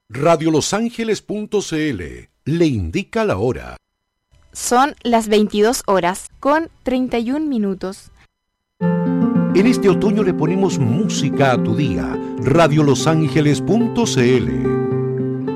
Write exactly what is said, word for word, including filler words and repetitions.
radio los ángeles punto c l le indica la hora. Son las veintidós horas con treinta y un minutos. En este otoño le ponemos música a tu día. radio los ángeles punto c l